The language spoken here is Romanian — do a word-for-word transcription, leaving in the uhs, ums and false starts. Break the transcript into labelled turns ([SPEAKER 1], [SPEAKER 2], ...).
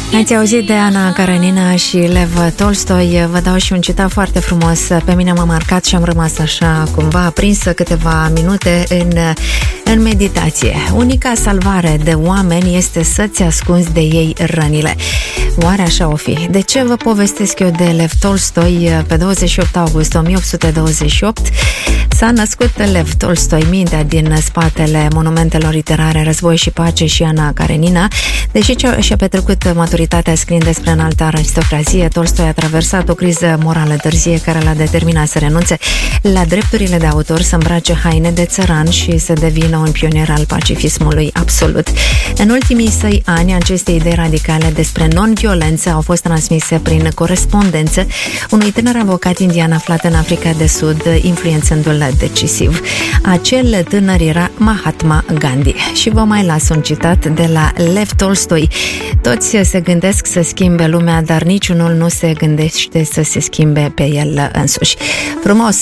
[SPEAKER 1] Ați auzit de Ana Karenina și Lev Tolstoi. Vă dau și un citat foarte frumos. Pe mine m-a marcat și am rămas așa cumva aprinsă câteva minute în, în meditație. Unica salvare de oameni este să-ți ascunzi de ei rănile. Oare așa o fi? De ce vă povestesc eu de Lev Tolstoi? Pe douăzeci și opt august o mie opt sute douăzeci și opt s-a născut Lev Tolstoi, mintea din spatele monumentelor literare Război și Pace și Ana Karenina. Deși și-a petrecut maturitatea scriind despre înaltă aristocrație, Tolstoi a traversat o criză morală târzie care l-a determinat să renunțe la drepturile de autor, să îmbrace haine de țăran și să devină un pionier al pacifismului absolut. În ultimii săi ani, aceste idei radicale despre non-violență au fost transmise prin corespondență unui tânăr avocat indian aflat în Africa de Sud, influențându-l decisiv. Acel tânăr era Mahatma Gandhi. Și vă mai las un citat de la Lev Tolstoi. Toți se gândesc să schimbe lumea, dar niciunul nu se gândește să se schimbe pe el însuși. Frumos